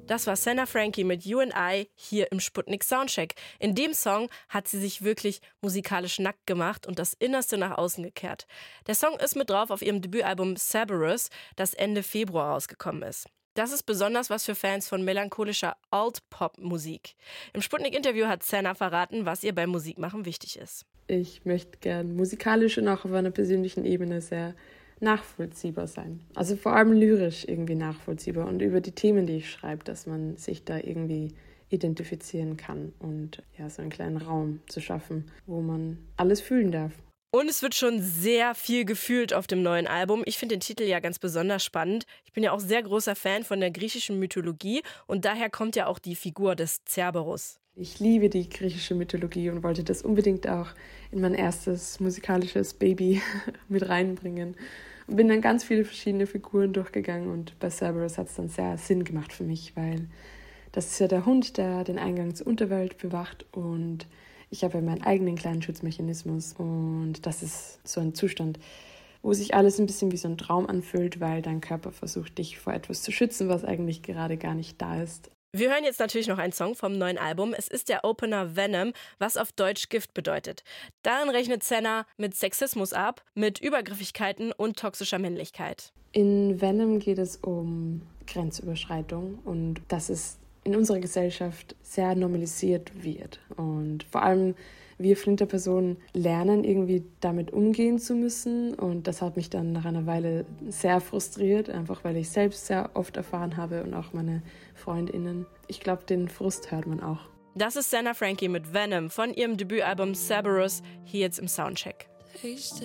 Das war Senna Frankie mit You and I hier im Sputnik Soundcheck. In dem Song hat sie sich wirklich musikalisch nackt gemacht und das Innerste nach außen gekehrt. Der Song ist mit drauf auf ihrem Debütalbum Cerberus, das Ende Februar rausgekommen ist. Das ist besonders was für Fans von melancholischer Alt-Pop-Musik. Im Sputnik-Interview hat Senna verraten, was ihr beim Musikmachen wichtig ist. Ich möchte gern musikalisch und auch auf einer persönlichen Ebene sehr nachvollziehbar sein. Also vor allem lyrisch irgendwie nachvollziehbar und über die Themen, die ich schreibe, dass man sich da irgendwie identifizieren kann und ja, so einen kleinen Raum zu schaffen, wo man alles fühlen darf. Und es wird schon sehr viel gefühlt auf dem neuen Album. Ich finde den Titel ja ganz besonders spannend. Ich bin ja auch sehr großer Fan von der griechischen Mythologie und daher kommt ja auch die Figur des Cerberus. Ich liebe die griechische Mythologie und wollte das unbedingt auch in mein erstes musikalisches Baby mit reinbringen. Und bin dann ganz viele verschiedene Figuren durchgegangen und bei Cerberus hat es dann sehr Sinn gemacht für mich, weil das ist ja der Hund, der den Eingang zur Unterwelt bewacht und ich habe ja meinen eigenen kleinen Schutzmechanismus und das ist so ein Zustand, wo sich alles ein bisschen wie so ein Traum anfühlt, weil dein Körper versucht, dich vor etwas zu schützen, was eigentlich gerade gar nicht da ist. Wir hören jetzt natürlich noch einen Song vom neuen Album. Es ist der Opener Venom, was auf Deutsch Gift bedeutet. Darin rechnet Senna mit Sexismus ab, mit Übergriffigkeiten und toxischer Männlichkeit. In Venom geht es um Grenzüberschreitung und dass es in unserer Gesellschaft sehr normalisiert wird. Und vor allem wir Flinterpersonen lernen irgendwie damit umgehen zu müssen und das hat mich dann nach einer Weile sehr frustriert, einfach weil ich selbst sehr oft erfahren habe und auch meine FreundInnen. Ich glaube, den Frust hört man auch. Das ist Senna Frankie mit Venom von ihrem Debütalbum Cerberus hier jetzt im Soundcheck. Taste